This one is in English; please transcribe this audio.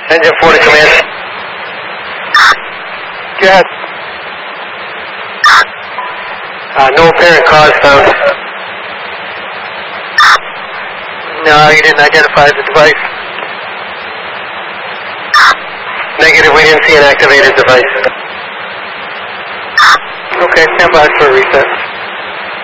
Engine 4 to command. Go ahead. No apparent cause found. No, you didn't identify the device. Negative, we didn't see an activated device. Okay, stand by for a reset.